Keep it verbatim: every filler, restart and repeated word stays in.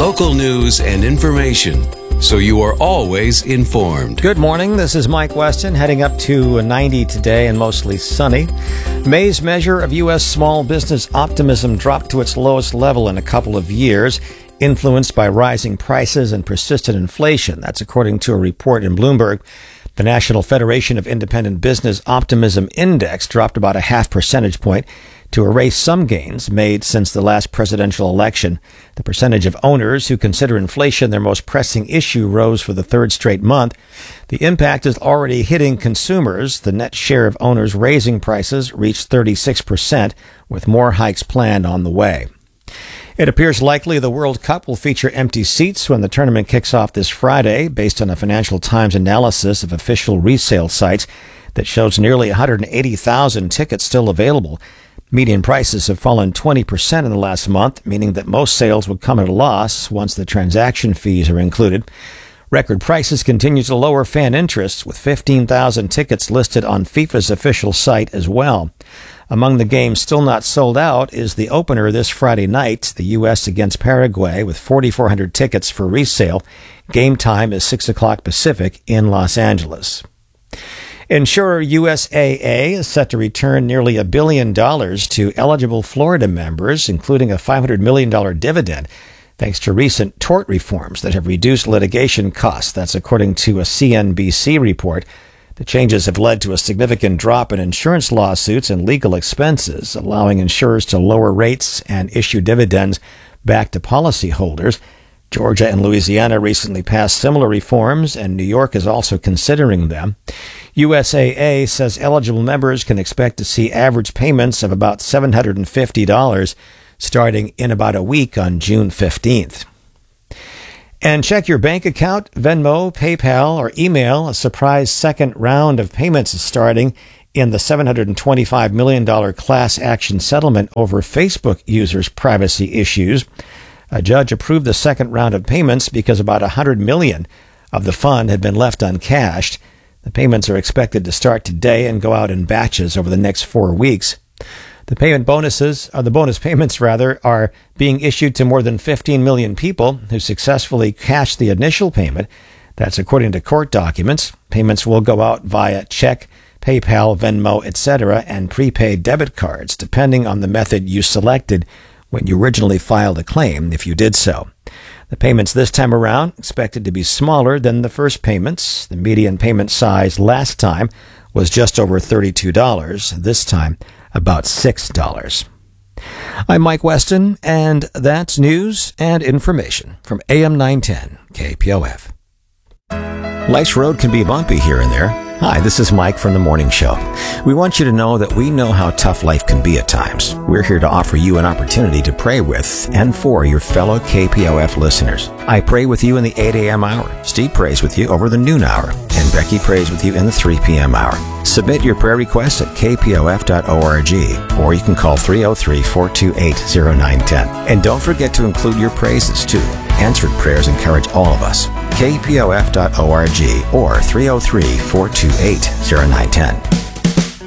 Local news and information, so you are always informed. Good morning. This is Mike Weston, heading up to ninety today and mostly sunny. May's measure of U S small business optimism dropped to its lowest level in a couple of years, influenced by rising prices and persistent inflation. That's according to a report in Bloomberg. The National Federation of Independent Business Optimism Index dropped about a half percentage point to erase some gains made since the last presidential election. The percentage of owners who consider inflation their most pressing issue rose for the third straight month. The impact is already hitting consumers. The net share of owners raising prices reached thirty-six percent, with more hikes planned on the way. It appears likely the World Cup will feature empty seats when the tournament kicks off this Friday, based on a Financial Times analysis of official resale sites that shows nearly one hundred eighty thousand tickets still available. Median prices have fallen twenty percent in the last month, meaning that most sales would come at a loss once the transaction fees are included. Record prices continue to lower fan interest, with fifteen thousand tickets listed on FIFA's official site as well. Among the games still not sold out is the opener this Friday night, the U S against Paraguay, with forty-four hundred tickets for resale. Game time is six o'clock Pacific in Los Angeles. Insurer U S A A is set to return nearly a billion dollars to eligible Florida members, including a five hundred million dollars dividend, thanks to recent tort reforms that have reduced litigation costs. That's according to a C N B C report. The changes have led to a significant drop in insurance lawsuits and legal expenses, allowing insurers to lower rates and issue dividends back to policyholders. Georgia and Louisiana recently passed similar reforms, and New York is also considering them. U S A A says eligible members can expect to see average payments of about seven hundred fifty dollars starting in about a week on June fifteenth. And check your bank account, Venmo, PayPal, or email. A surprise second round of payments is starting in the seven hundred twenty-five million dollars class action settlement over Facebook users' privacy issues. A judge approved the second round of payments because about one hundred million dollars of the fund had been left uncashed. The payments are expected to start today and go out in batches over the next four weeks. The payment bonuses, or the bonus payments rather, are being issued to more than fifteen million people who successfully cashed the initial payment. That's according to court documents. Payments will go out via check, PayPal, Venmo, et cetera, and prepaid debit cards, depending on the method you selected when you originally filed a claim, if you did so. The payments this time around expected to be smaller than the first payments. The median payment size last time was just over thirty-two dollars. This time, about six dollars. I'm Mike Weston, and that's news and information from A M nine ten K P O F. Life's road can be bumpy here and there. Hi, this is Mike from The Morning Show. We want you to know that we know how tough life can be at times. We're here to offer you an opportunity to pray with and for your fellow K P O F listeners. I pray with you in the eight a.m. hour. Steve prays with you over the noon hour. And Becky prays with you in the three p.m. hour. Submit your prayer requests at k p o f dot org, or you can call three oh three, four two eight, oh nine one oh. And don't forget to include your praises, too. Answered prayers encourage all of us. k p o f dot org or three oh three, four two eight, oh nine one oh.